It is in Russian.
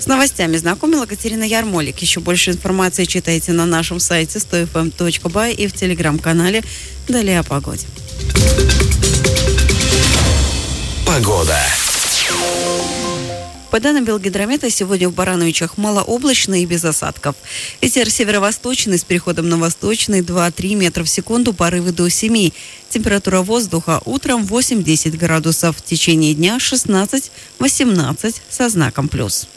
С новостями знакомила Катерина Ярмолик. Еще больше информации читайте на нашем сайте 100fm.by и в телеграм-канале. Далее о погоде. Погода. По данным Белгидромета, сегодня в Барановичах малооблачно и без осадков. Ветер северо-восточный с переходом на восточный 2-3 метра в секунду, порывы до 7. Температура воздуха утром 8-10 градусов. В течение дня 16-18 со знаком плюс.